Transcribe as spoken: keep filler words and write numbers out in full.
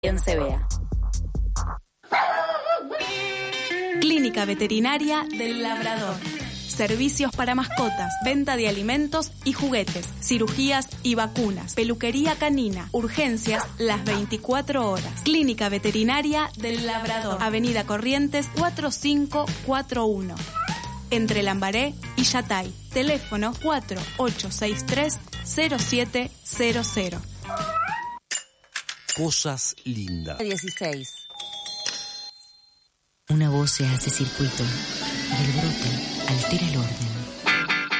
en se vea. Clínica Veterinaria del Labrador. Servicios para mascotas, venta de alimentos y juguetes, cirugías y vacunas, peluquería canina, urgencias las veinticuatro horas. Clínica Veterinaria del Labrador, Avenida Corrientes cuatro cinco cuatro uno, entre Lambaré y Yatay. Teléfono cuatro ocho seis tres cero siete cero cero. Cosas lindas. dieciséis. Una voz se hace circuito y el brote altera el orden.